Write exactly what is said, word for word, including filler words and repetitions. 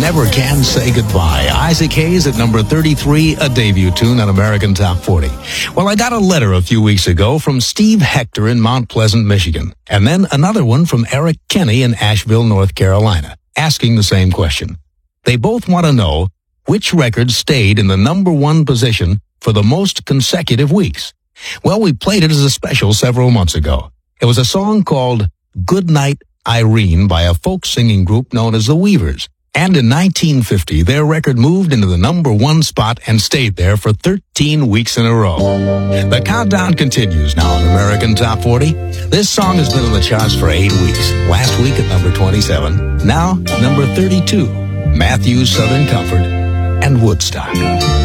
Never Can Say Goodbye. Isaac Hayes at number thirty-three, a debut tune on American Top forty. Well, I got a letter a few weeks ago from Steve Hector in Mount Pleasant, Michigan, and then another one from Eric Kenny in Asheville, North Carolina, asking the same question. They both want to know which record stayed in the number one position for the most consecutive weeks. Well, we played it as a special several months ago. It was a song called Goodnight Irene by a folk singing group known as the Weavers. And in nineteen fifty, their record moved into the number one spot and stayed there for thirteen weeks in a row. The countdown continues now on American Top forty. This song has been on the charts for eight weeks. Last week at number twenty-seven. Now, number thirty-two. Matthews, Southern Comfort, and Woodstock.